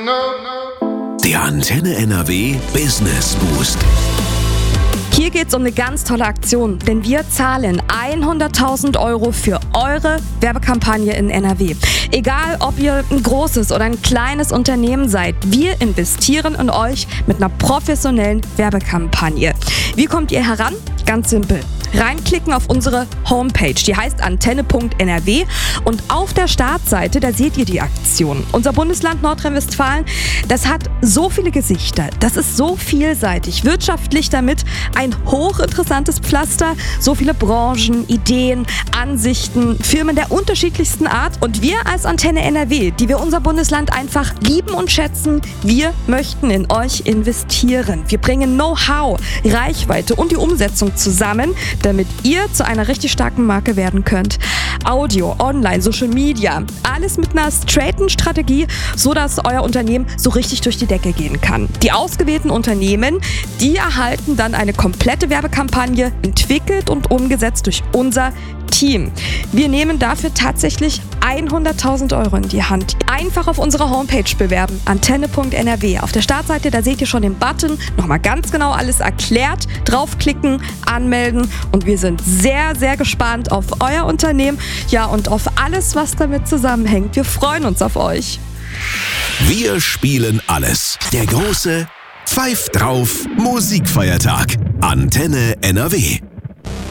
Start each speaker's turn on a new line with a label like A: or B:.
A: Der Antenne NRW Business Boost.
B: Hier geht es um eine ganz tolle Aktion, denn wir zahlen 100.000 Euro für eure Werbekampagne in NRW. Egal, ob ihr ein großes oder ein kleines Unternehmen seid, wir investieren in euch mit einer professionellen Werbekampagne. Wie kommt ihr heran? Ganz simpel. Reinklicken auf unsere Homepage, die heißt antenne.nrw, und auf der Startseite, da seht ihr die Aktion. Unser Bundesland Nordrhein-Westfalen, das hat so viele Gesichter, das ist so vielseitig, wirtschaftlich damit ein hochinteressantes Pflaster, so viele Branchen, Ideen, Ansichten, Firmen der unterschiedlichsten Art, und wir als Antenne NRW, die wir unser Bundesland einfach lieben und schätzen, wir möchten in euch investieren. Wir bringen Know-how, Reichweite und die Umsetzung zusammen, damit ihr zu einer richtig starken Marke werden könnt. Audio, Online, Social Media, alles mit einer straighten Strategie, sodass euer Unternehmen so richtig durch die Decke gehen kann. Die ausgewählten Unternehmen, die erhalten dann eine komplette Werbekampagne, entwickelt und umgesetzt durch unser Team. Wir nehmen dafür tatsächlich 100.000 Euro in die Hand. Einfach auf unserer Homepage bewerben, antenne.nrw. Auf der Startseite, da seht ihr schon den Button, nochmal ganz genau alles erklärt, draufklicken, anmelden, und wir sind sehr, sehr gespannt auf euer Unternehmen, ja, und auf alles, was damit zusammenhängt. Wir freuen uns auf euch.
A: Wir spielen alles. Der große Pfeif drauf Musikfeiertag. Antenne NRW.